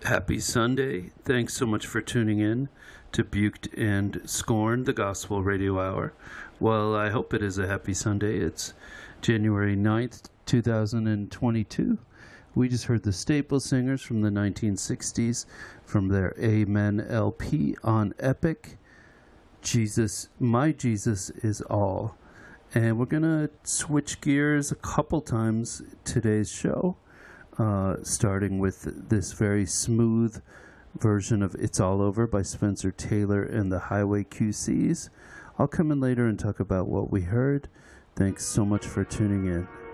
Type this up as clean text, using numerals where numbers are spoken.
Happy Sunday. Thanks so much for tuning in to Buked and Scorned, the Gospel Radio Hour. Well, I hope it is a happy Sunday. It's January 9th, 2022. We just heard the Staple Singers from the 1960s from their Amen LP on Epic. Jesus, My Jesus is All. And we're going to switch gears a couple times today's show. Starting with this very smooth version of It's All Over by Spencer Taylor and the Highway QCs. I'll come in later and talk about what we heard. Thanks so much for tuning in.